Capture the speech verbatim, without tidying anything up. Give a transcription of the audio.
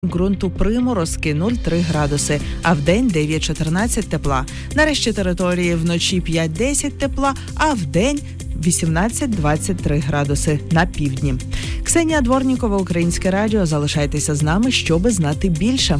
ґрунту приморозки нуль цілих три градуси, а вдень дев'ять чотирнадцять тепла. Нарешті території вночі п'ять десять тепла, а вдень вісімнадцять двадцять три градуси на півдні. Ксенія Дворнікова, Українське радіо. Залишайтеся з нами, щоби знати більше.